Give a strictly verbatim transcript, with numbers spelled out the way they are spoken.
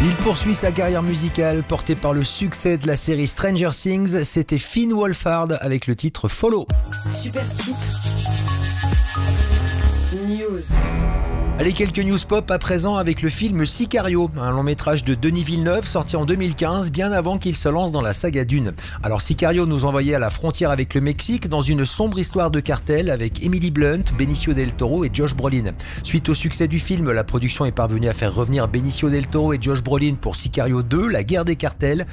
Il poursuit sa carrière musicale portée par le succès de la série Stranger Things. C'était Finn Wolfhard avec le titre Follow. Super Chic News. Allez, quelques news pop à présent avec le film Sicario, un long métrage de Denis Villeneuve sorti en deux mille quinze, bien avant qu'il se lance dans la saga Dune. Alors Sicario nous envoyait à la frontière avec le Mexique dans une sombre histoire de cartel avec Emily Blunt, Benicio del Toro et Josh Brolin. Suite au succès du film, la production est parvenue à faire revenir Benicio del Toro et Josh Brolin pour Sicario deux, la guerre des cartels.